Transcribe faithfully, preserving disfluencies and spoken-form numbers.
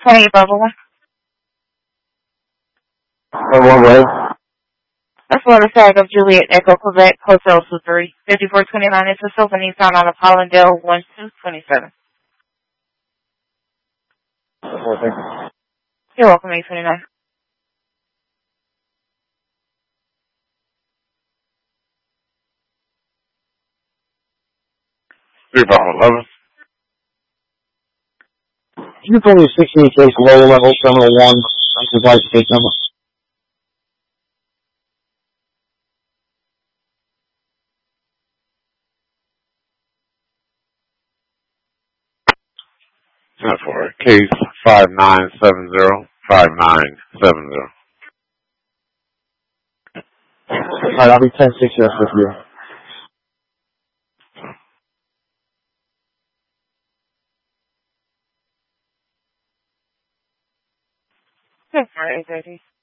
Hey, Bubba. In what way? That's what the tag of Juliet Echo Quebec Hotel two three fifty-four twenty-nine is a Sylphony found on Apollondale one two twenty-seven. Well, thank you. You're welcome, eight twenty-nine. Three five eleven. You can call me sixteen case low level terminal one. That's his license plate number. That's for case five nine seven zero five nine seven zero. Alright, I'll be ten six here with you. That's right, eight thirty.